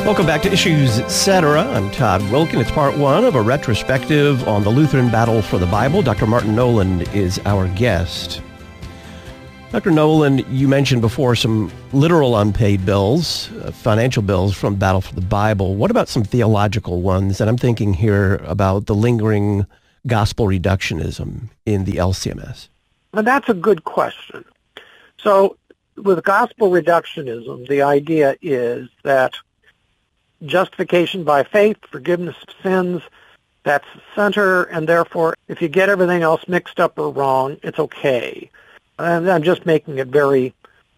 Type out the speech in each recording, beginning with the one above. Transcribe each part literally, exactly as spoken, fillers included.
Welcome back to Issues Etc. I'm Todd Wilken. It's part one of a retrospective on the Lutheran battle for the Bible. Doctor Martin Noland is our guest. Doctor Noland, you mentioned before some literal unpaid bills, uh, financial bills from Battle for the Bible. What about some theological ones? And I'm thinking here about the lingering gospel reductionism in the L C M S. Well, that's a good question. So with gospel reductionism, the idea is that justification by faith, forgiveness of sins, that's the center, and therefore if you get everything else mixed up or wrong, it's okay. And I'm just making it very,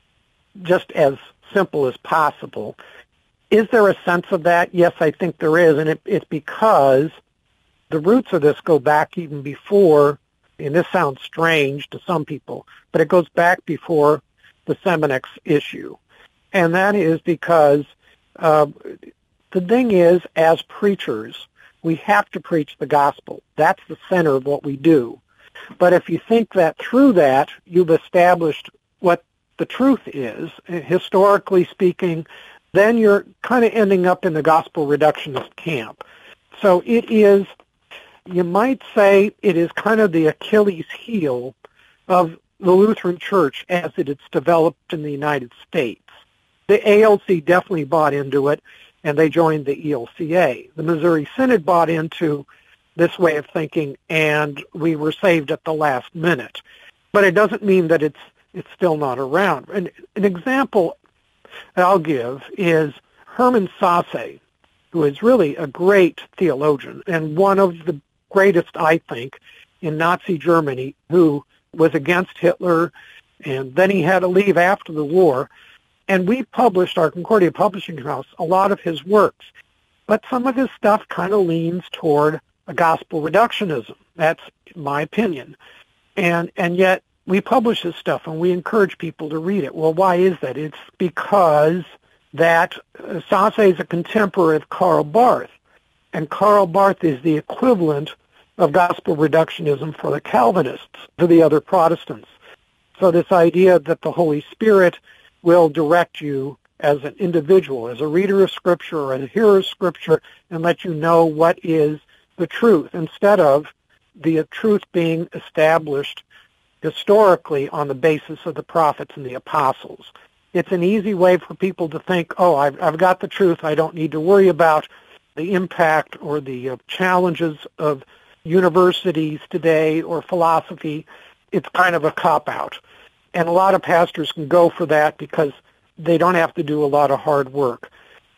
just as simple as possible. Is there a sense of that? Yes, I think there is, and it, it's because the roots of this go back even before, and this sounds strange to some people, but it goes back before the Seminex issue. And that is because uh, the thing is, as preachers, we have to preach the gospel. That's the center of what we do. But if you think that through that, you've established what the truth is, historically speaking, then you're kind of ending up in the gospel reductionist camp. So it is, you might say, it is kind of the Achilles heel of the Lutheran Church as it is developed in the United States. The A L C definitely bought into it, and they joined the E L C A. The Missouri Synod bought into this way of thinking, and we were saved at the last minute. But it doesn't mean that it's it's still not around. And an example that I'll give is Hermann Sasse, who is really a great theologian and one of the greatest, I think, in Nazi Germany, who was against Hitler, and then he had to leave after the war. And we published, our Concordia Publishing House, a lot of his works. But some of his stuff kind of leans toward a gospel reductionism. That's my opinion. And and yet we publish this stuff and we encourage people to read it. Well, why is that? It's because that uh, Sasse is a contemporary of Karl Barth. And Karl Barth is the equivalent of gospel reductionism for the Calvinists, for the other Protestants. So this idea that the Holy Spirit will direct you as an individual, as a reader of Scripture or as a hearer of Scripture, and let you know what is the truth, instead of the truth being established historically on the basis of the prophets and the apostles. It's an easy way for people to think, oh, I've, I've got the truth, I don't need to worry about the impact or the uh, challenges of universities today or philosophy. It's kind of a cop-out. And a lot of pastors can go for that because they don't have to do a lot of hard work.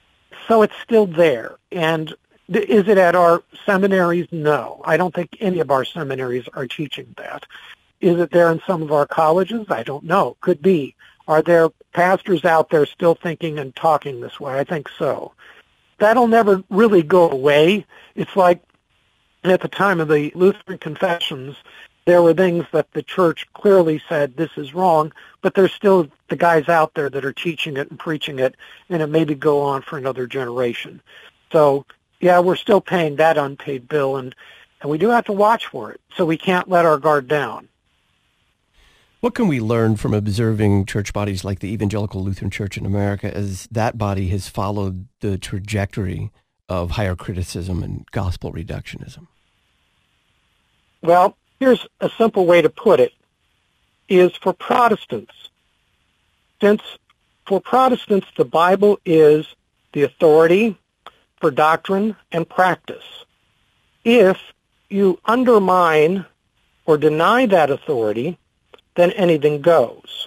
So it's still there. And is it at our seminaries? No. I don't think any of our seminaries are teaching that. Is it there in some of our colleges? I don't know. Could be. Are there pastors out there still thinking and talking this way? I think so. That'll never really go away. It's like at the time of the Lutheran confessions, there were things that the church clearly said this is wrong, but there's still the guys out there that are teaching it and preaching it, and it maybe go on for another generation. So, yeah, we're still paying that unpaid bill, and, and we do have to watch for it, so we can't let our guard down. What can we learn from observing church bodies like the Evangelical Lutheran Church in America as that body has followed the trajectory of higher criticism and gospel reductionism? Well, here's a simple way to put it, is for Protestants. Since for Protestants the Bible is the authority for doctrine and practice, if you undermine or deny that authority, then anything goes.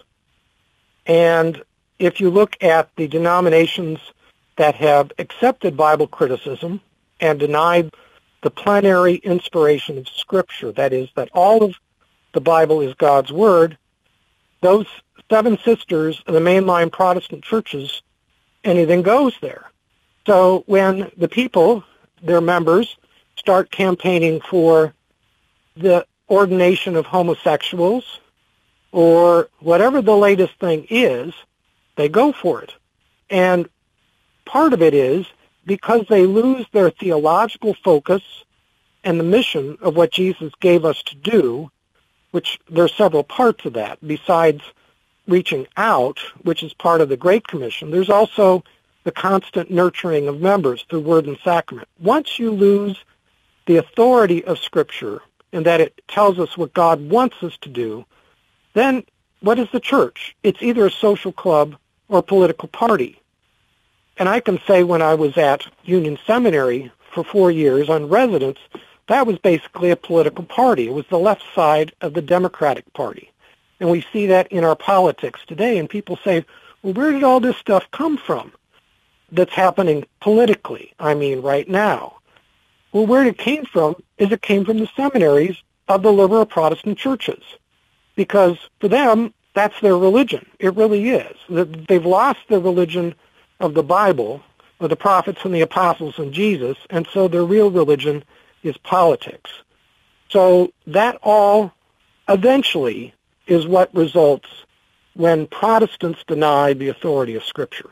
And if you look at the denominations that have accepted Bible criticism and denied the plenary inspiration of Scripture, that is, that all of the Bible is God's Word, those seven sisters of the mainline Protestant churches, anything goes there. So when the people, their members, start campaigning for the ordination of homosexuals or whatever the latest thing is, they go for it. And part of it is because they lose their theological focus and the mission of what Jesus gave us to do, which there are several parts of that. Besides reaching out, which is part of the Great Commission, there's also the constant nurturing of members through word and sacrament. Once you lose the authority of Scripture and that it tells us what God wants us to do, then what is the church? It's either a social club or a political party. And I can say when I was at Union Seminary for four years on residence, that was basically a political party. It was the left side of the Democratic Party. And we see that in our politics today. And people say, well, where did all this stuff come from that's happening politically, I mean, right now? Well, where it came from is it came from the seminaries of the liberal Protestant churches. Because for them, that's their religion. It really is. They've lost their religion of the Bible, of the prophets and the apostles and Jesus, and so their real religion is politics. So that all eventually is what results when Protestants deny the authority of Scripture.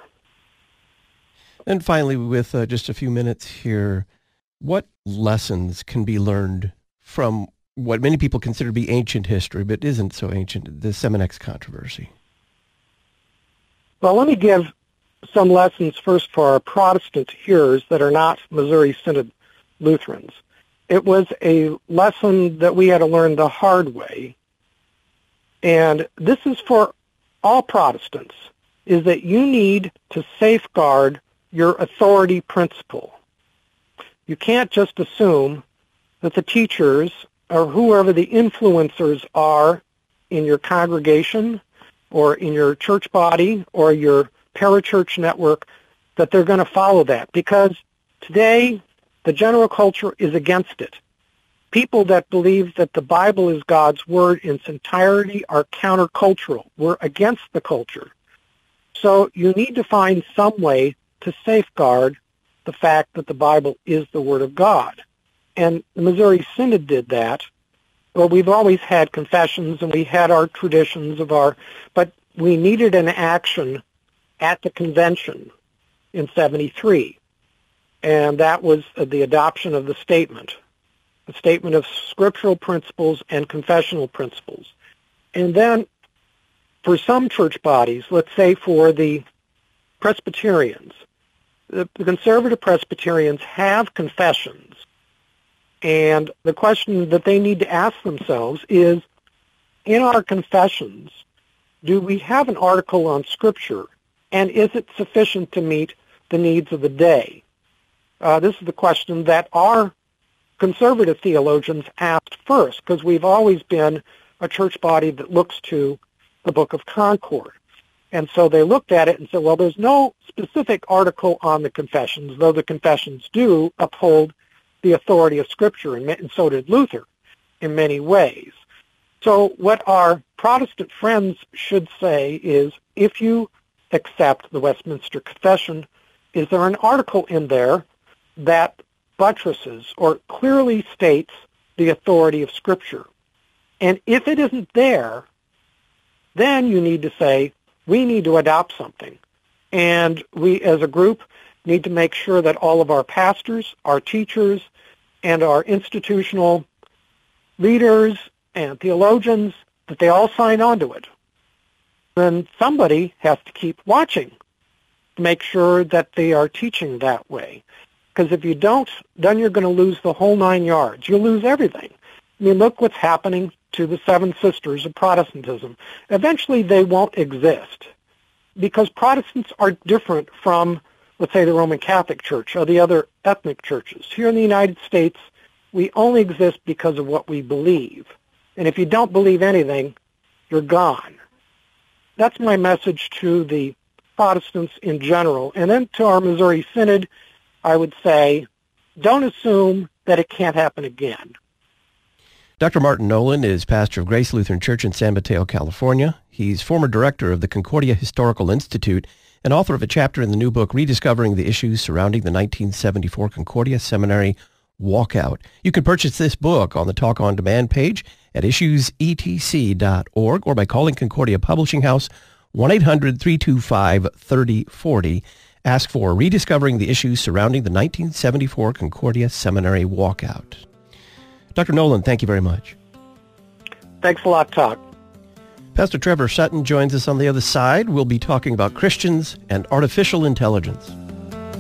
And finally, with uh, just a few minutes here, what lessons can be learned from what many people consider to be ancient history, but isn't so ancient, the Seminex controversy? Well, let me give some lessons first for our Protestant hearers that are not Missouri Synod Lutherans. It was a lesson that we had to learn the hard way, and this is for all Protestants, is that you need to safeguard your authority principle. You can't just assume that the teachers or whoever the influencers are in your congregation or in your church body or your parachurch network, that they're going to follow that. Because today, the general culture is against it. People that believe that the Bible is God's Word in its entirety are countercultural. We're against the culture. So you need to find some way to safeguard the fact that the Bible is the Word of God. And the Missouri Synod did that. Well, we've always had confessions and we had our traditions of our, but we needed an action at the convention in seventy-three. And that was the adoption of the statement, a statement of scriptural principles and confessional principles. And then for some church bodies, let's say for the Presbyterians, the conservative Presbyterians have confessions. And the question that they need to ask themselves is, in our confessions, do we have an article on Scripture, and is it sufficient to meet the needs of the day? Uh, this is the question that our conservative theologians asked first, because we've always been a church body that looks to the Book of Concord. And so they looked at it and said, well, there's no specific article on the confessions, though the confessions do uphold the authority of Scripture, and so did Luther in many ways. So what our Protestant friends should say is, if you accept the Westminster Confession, is there an article in there that buttresses or clearly states the authority of Scripture? And if it isn't there, then you need to say, we need to adopt something. And we, as a group, need to make sure that all of our pastors, our teachers, and our institutional leaders and theologians, that they all sign on to it. Then somebody has to keep watching to make sure that they are teaching that way. Because if you don't, then you're going to lose the whole nine yards. You'll lose everything. I mean, look what's happening to the Seven Sisters of Protestantism. Eventually they won't exist because Protestants are different from, let's say, the Roman Catholic Church or the other ethnic churches. Here in the United States, we only exist because of what we believe. And if you don't believe anything, you're gone. That's my message to the Protestants in general. And then to our Missouri Synod, I would say, don't assume that it can't happen again. Doctor Martin Nolan is pastor of Grace Lutheran Church in San Mateo, California. He's former director of the Concordia Historical Institute and author of a chapter in the new book, Rediscovering the Issues Surrounding the nineteen seventy-four Concordia Seminary Walkout. You can purchase this book on the Talk On Demand page at issues e t c dot org or by calling Concordia Publishing House one eight hundred, three two five, three oh four oh. Ask for Rediscovering the Issues Surrounding the nineteen seventy-four Concordia Seminary Walkout. Doctor Nolan, thank you very much. Thanks a lot, Todd. Pastor Trevor Sutton joins us on the other side. We'll be talking about Christians and artificial intelligence.